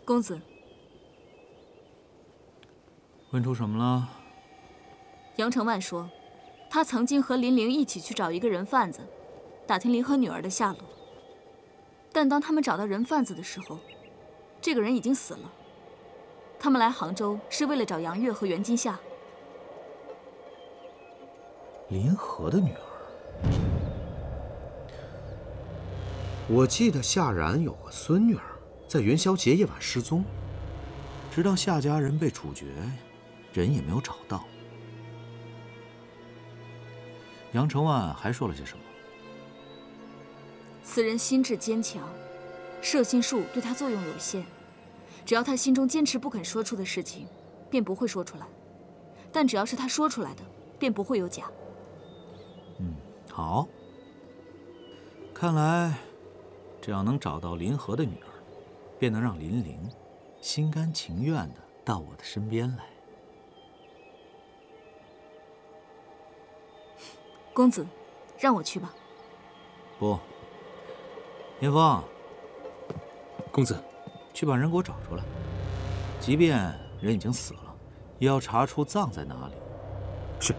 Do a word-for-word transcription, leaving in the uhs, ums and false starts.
公子， 问出什么了？ 杨承万说，他曾经和林玲一起去找一个人贩子，打听林和女儿的下落。但当他们找到人贩子的时候，这个人已经死了。他们来杭州是为了找杨月和袁今夏。 林和的女儿，我记得夏然有个孙女儿，在元宵节夜晚失踪，直到夏家人被处决，人也没有找到。 杨承万还说了些什么？ 此人心智坚强，摄心术对他作用有限。只要他心中坚持不肯说出的事情，便不会说出来；但只要是他说出来的，便不会有假。 嗯，好。看来，只要能找到林和的女儿，便能让林玲心甘情愿地到我的身边来。 公子，让我去吧。 不，严峰， 公子， 去把人给我找出来。即便人已经死了，也要查出葬在哪里。